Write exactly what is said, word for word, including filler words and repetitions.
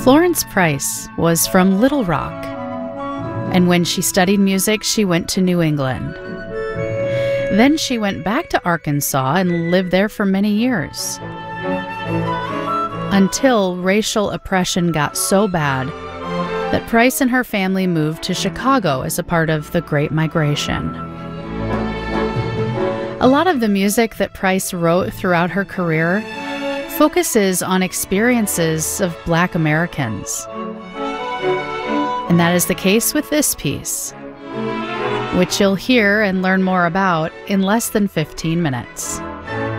Florence Price was from Little Rock, and when she studied music, she went to New England. Then she went back to Arkansas and lived there for many years, until racial oppression got so bad that Price and her family moved to Chicago as a part of the Great Migration. A lot of the music that Price wrote throughout her career focuses on experiences of Black Americans. And that is the case with this piece, which you'll hear and learn more about in less than fifteen minutes.